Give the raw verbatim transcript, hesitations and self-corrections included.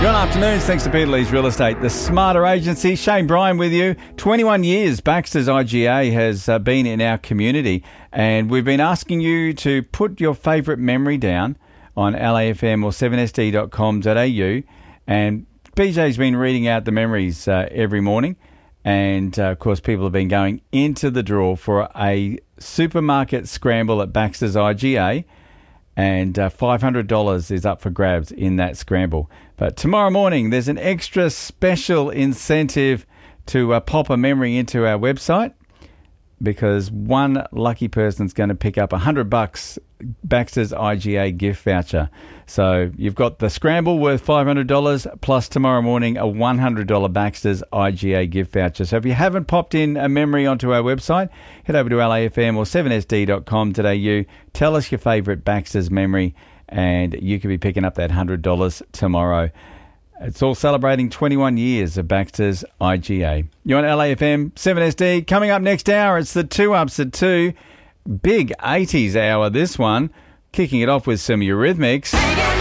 Good afternoon. Thanks to Peter Lee's Real Estate, the smarter agency. Shane Bryan with you. twenty-one years Baxter's I G A has uh, been in our community, and we've been asking you to put your favourite memory down on L A F M or seven S D dot com dot A U, and B J's been reading out the memories uh, every morning, and uh, of course people have been going into the draw for a supermarket scramble at Baxter's I G A, and uh, five hundred dollars is up for grabs in that scramble. But tomorrow morning, there's an extra special incentive to uh, pop a memory into our website, because one lucky person's going to pick up one hundred bucks Baxter's I G A gift voucher. So you've got the scramble worth five hundred dollars, plus tomorrow morning a one hundred dollars Baxter's I G A gift voucher. So if you haven't popped in a memory onto our website, head over to L A F M or seven S D dot com dot A U. Tell us your favourite Baxter's memory, and you could be picking up that one hundred dollars tomorrow. It's all celebrating twenty-one years of Baxter's I G A. You're on L A F M, seven S D. Coming up next hour, it's the two ups at two. Big eighties hour, this one. Kicking it off with some Eurythmics.